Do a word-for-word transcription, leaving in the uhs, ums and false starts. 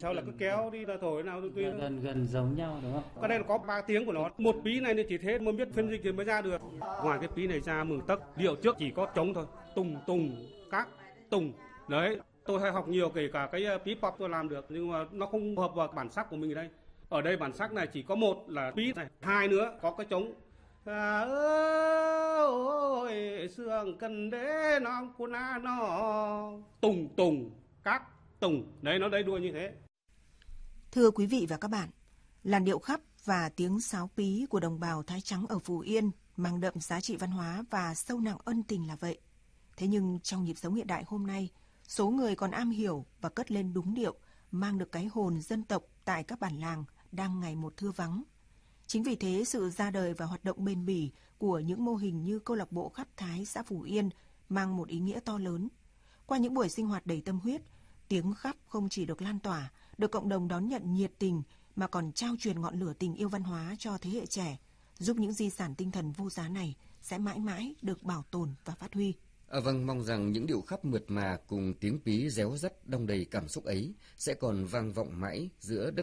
Sau là cứ kéo đi là thổi nào tuy gần gần giống nhau đúng không? Cái đây là có ba tiếng của nó. Một pí này thì chỉ thế mới biết phiên dịch thì mới ra được. Ngoài cái pí này ra mường tấc, điệu trước chỉ có trống thôi. Tùng tùng các tùng. Đấy, tôi hay học nhiều, kể cả cái pí pop tôi làm được, nhưng mà nó không hợp vào bản sắc của mình ở đây. Ở đây bản sắc này chỉ có một là pí này, hai nữa có cái trống. À, ơi sương cần đế nó cô na nó tùng tùng các tùng. Đấy, nó đây đua như thế. Thưa quý vị và các bạn, làn điệu khắp và tiếng sáo pí của đồng bào Thái Trắng ở Phú Yên mang đậm giá trị văn hóa và sâu nặng ân tình là vậy. Thế nhưng trong nhịp sống hiện đại hôm nay, số người còn am hiểu và cất lên đúng điệu, mang được cái hồn dân tộc tại các bản làng đang ngày một thưa vắng. Chính vì thế, sự ra đời và hoạt động bền bỉ của những mô hình như câu lạc bộ Khắp Thái xã Phú Yên mang một ý nghĩa to lớn. Qua những buổi sinh hoạt đầy tâm huyết, tiếng khắp không chỉ được lan tỏa, được cộng đồng đón nhận nhiệt tình, mà còn trao truyền ngọn lửa tình yêu văn hóa cho thế hệ trẻ, giúp những di sản tinh thần vô giá này sẽ mãi mãi được bảo tồn và phát huy. À, vâng, mong rằng những điệu khắp mượt mà cùng tiếng pí réo rắt đong đầy cảm xúc ấy sẽ còn vang vọng mãi giữa đất